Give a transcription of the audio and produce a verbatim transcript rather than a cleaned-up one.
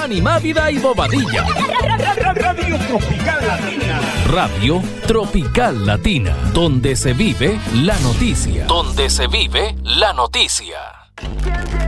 Animávida y Bobadilla. Radio Tropical Latina. Radio Tropical Latina, donde se vive la noticia. Donde se vive la noticia.